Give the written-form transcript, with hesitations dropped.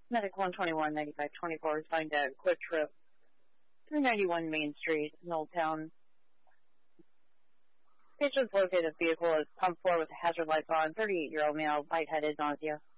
Medic 121-9524 responding to Quick Trip, 391 Main Street, in Old Town. Patients located a vehicle at pump 4 with hazard lights on, 38-year-old male, lightheaded, nausea.